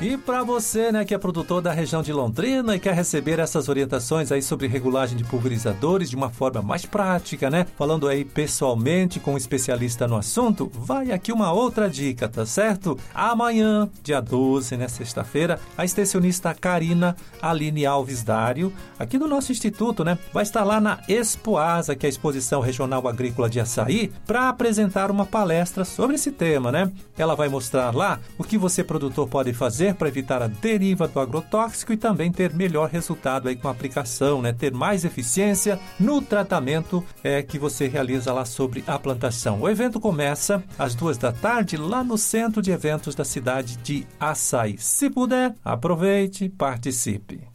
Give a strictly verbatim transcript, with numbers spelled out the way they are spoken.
E para você, né, que é produtor da região de Londrina e quer receber essas orientações aí sobre regulagem de pulverizadores de uma forma mais prática, né, falando aí pessoalmente com um especialista no assunto, vai aqui uma outra dica, tá certo? Amanhã, dia doze, né, sexta-feira, a extensionista Karina Aline Alves Dário, aqui do nosso instituto, né, vai estar lá na Expoasa, que é a Exposição Regional Agrícola de Açaí, para apresentar uma palestra sobre esse tema, né? Ela vai mostrar lá o que você, produtor, pode fazer para evitar a deriva do agrotóxico e também ter melhor resultado aí com a aplicação, né? Ter mais eficiência no tratamento é, que você realiza lá sobre a plantação. O evento começa às duas da tarde lá no centro de eventos da cidade de Açaí. Se puder, aproveite, participe.